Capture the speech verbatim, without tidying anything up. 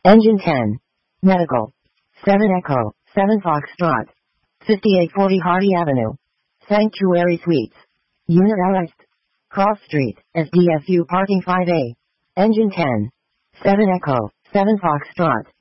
Engine ten. Medical. seven Echo, seven Foxtrot. fifty-eight forty Hardy Avenue. Sanctuary Suites. Unit L. Cross Street, S D F U Parking five A. Engine ten. seven Echo, seven Foxtrot.